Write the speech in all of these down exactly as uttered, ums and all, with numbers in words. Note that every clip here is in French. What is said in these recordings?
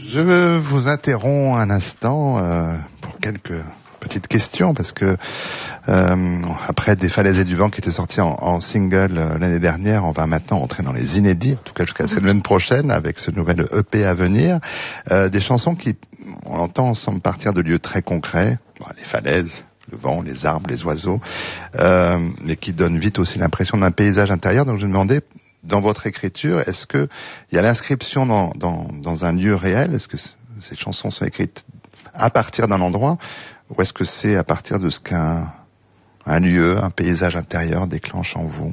Je vous interromps un instant euh, pour quelques petites questions parce que euh, après Des falaises et du vent qui était sorti en, en single euh, l'année dernière, on va maintenant entrer dans les inédits, en tout cas jusqu'à la semaine prochaine avec ce nouvel E P à venir. Euh, des chansons qui, on entend, semblent partir de lieux très concrets, bon, les falaises, le vent, les arbres, les oiseaux, euh, mais qui donnent vite aussi l'impression d'un paysage intérieur. Donc je me demandais, dans votre écriture, est-ce que il y a l'inscription dans, dans, dans un lieu réel? Est-ce que ces chansons sont écrites à partir d'un endroit, ou est-ce que c'est à partir de ce qu'un un lieu, un paysage intérieur déclenche en vous?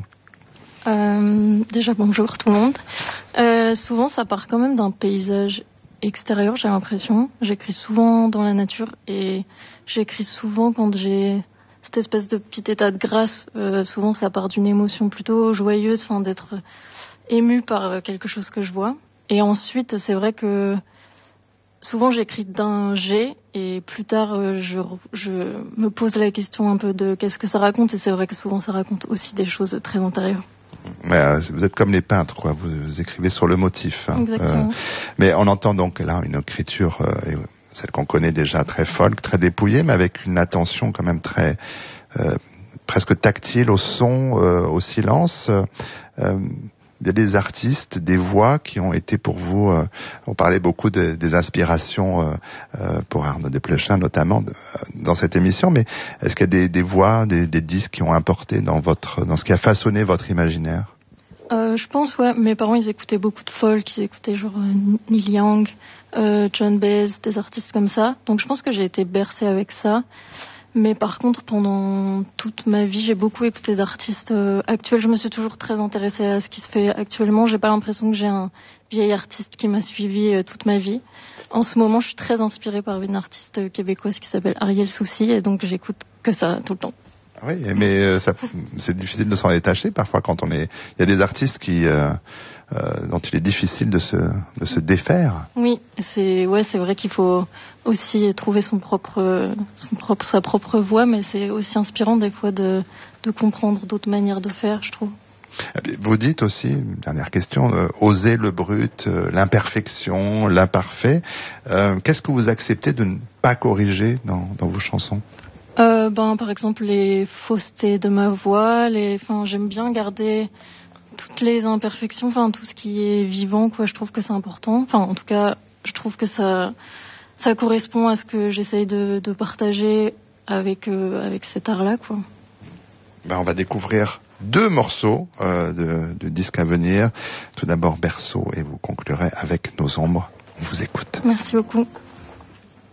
euh, Déjà, bonjour tout le monde. Euh, souvent, ça part quand même d'un paysage extérieur, j'ai l'impression. J'écris souvent dans la nature et j'écris souvent quand j'ai cette espèce de petit état de grâce. Euh, souvent, ça part d'une émotion plutôt joyeuse, enfin d'être émue par quelque chose que je vois. Et ensuite, c'est vrai que souvent, j'écris d'un jet et plus tard, je, je me pose la question un peu de qu'est-ce que ça raconte. Et c'est vrai que souvent, ça raconte aussi des choses très intérieures. Mais euh, vous êtes comme les peintres, quoi. Vous écrivez sur le motif. Hein. Exactement. Euh, mais on entend donc là une écriture, euh, celle qu'on connaît déjà, très folk, très dépouillée, mais avec une attention quand même très euh, presque tactile au son, euh, au silence. Euh, Il y a des artistes, des voix qui ont été pour vous, euh, on parlait beaucoup de, des inspirations euh, euh, pour Arnaud Desplechin notamment de, dans cette émission, mais est-ce qu'il y a des, des voix, des, des disques qui ont importé dans votre, dans ce qui a façonné votre imaginaire? Euh, je pense, ouais. Mes parents, ils écoutaient beaucoup de folk, ils écoutaient genre euh, Neil Young, euh, John Baez, des artistes comme ça. Donc je pense que j'ai été bercée avec ça. Mais par contre, pendant toute ma vie, j'ai beaucoup écouté d'artistes euh, actuels. Je me suis toujours très intéressée à ce qui se fait actuellement. J'ai pas l'impression que j'ai un vieil artiste qui m'a suivie euh, toute ma vie. En ce moment, je suis très inspirée par une artiste québécoise qui s'appelle Ariel Soucy, et donc j'écoute que ça tout le temps. Oui, mais euh, ça, c'est difficile de s'en détacher parfois quand on est. Il y a des artistes qui euh, euh, dont il est difficile de se de se défaire. Oui, c'est ouais, c'est vrai qu'il faut aussi trouver son propre son propre sa propre voix, mais c'est aussi inspirant des fois de de comprendre d'autres manières de faire, je trouve. Vous dites aussi, une dernière question, euh, oser le brut, euh, l'imperfection, l'imparfait. Euh, qu'est-ce que vous acceptez de ne pas corriger dans dans vos chansons? Euh, ben, par exemple, les faussetés de ma voix, les, enfin, j'aime bien garder toutes les imperfections, enfin, tout ce qui est vivant, quoi. Je trouve que c'est important. Enfin, en tout cas, je trouve que ça, ça correspond à ce que j'essaye de, de partager avec, euh, avec cet art-là, quoi. Ben, on va découvrir deux morceaux euh, de, de disques à venir. Tout d'abord Berceau, et vous conclurez avec Nos ombres. On vous écoute. Merci beaucoup.